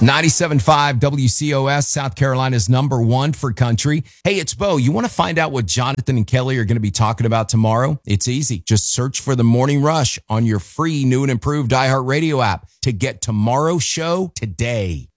97.5 WCOS, South Carolina's number one for country. Hey, it's Bo. You want to find out what Jonathan and Kelly are going to be talking about tomorrow? It's easy. Just search for The Morning Rush on your free new and improved iHeartRadio app to get tomorrow's show today.